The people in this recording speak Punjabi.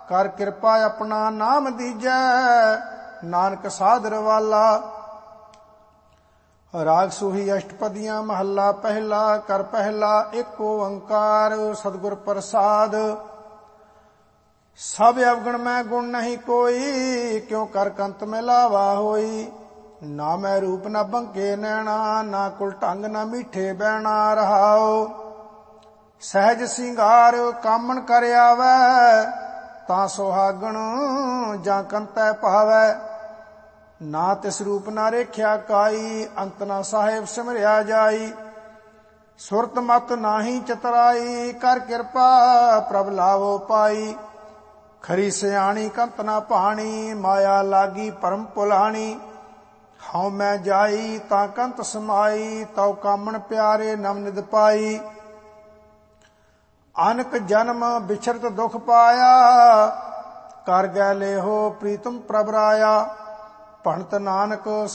ਕਰ ਕਿਰਪਾ ਆਪਣਾ ਨਾਮ ਦੀਜੈ, ਨਾਨਕ ਸਾਧਰ ਵਾਲਾ। ਰਾਗ ਸੂਹੀ ਅਸ਼ਟਪਦੀਆਂ ਮਹੱਲਾ ਪਹਿਲਾ। ਕਰ ਪਹਿਲਾ ਏਕ ਓੰਕਾਰ ਸਤਿਗੁਰ ਪ੍ਰਸਾਦ। ਸਭ ਅਵਗੁਣ ਮੈਂ ਗੁਣ ਨਹੀਂ ਕੋਈ, ਕਿਉ ਕਰ ਕੰਤ ਮਿਲਾਵਾ ਹੋਈ। ਨਾ ਮੈਂ ਰੂਪ ਨਾ ਬੰਕੇ ਨੈਣਾ, ਨਾ ਕੁਲ ਢੰਗ ਨਾ ਮੀਠੇ ਬਹਿਣਾ ਰਹਾਓ। ਸਹਿਜ ਸਿੰਗਾਰ ਕਾਮਣ ਕਰ ਆਵੈ, ਤਾਂ ਸੁਹਾਗਣ ਜਾਂ ਕੰਤੈ ਭਾਵੈ। ਨਾ ਤਿਸ ਰੂਪ ਨਾ ਰੇਖਿਆ ਕਾਈ, ਅੰਤ ਨਾ ਸਾਹਿਬ ਸਿਮਰਿਆ ਜਾਈ। ਸੁਰਤ ਮਤ ਨਾਹੀ ਚਤਰਾਈ, ਕਰ ਕਿਰਪਾ ਪ੍ਰਭ ਲਾਵੋ ਪਾਈ। ਖਰੀ ਸਿਆਣੀ ਕੰਤ ਨਾ ਭਾਣੀ, ਮਾਇਆ ਲਾਗੀ ਭਰਮ ਭੁਲਾਣੀ। ਹਉ ਮੈਂ ਜਾਈ ਤਾਂ ਕੰਤ ਸਮਾਈ, ਤਉ ਕਾਮਣ ਪਿਆਰੇ ਨਮ ਨਿਦ ਪਾਈ। ਅਨਕ ਜਨਮ ਬਿਛਰਤ ਦੁਖ ਪਾਇਆ, ਕਰ ਗੈ ਲੇਹੋ ਪ੍ਰੀਤਮ ਪ੍ਰਭ ਰਾਇਆ। ਭਣਤ ਨਾਨਕ